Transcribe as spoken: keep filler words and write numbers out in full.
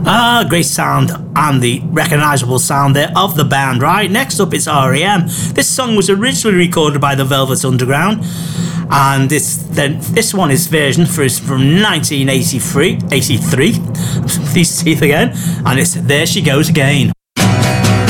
Ah, great sound and the recognisable sound there of the band, right? Next up, it's R E M. This song was originally recorded by the Velvet Underground, and this then this one is version for, from nineteen eighty-three, eighty-three, these teeth again, and it's There She Goes Again.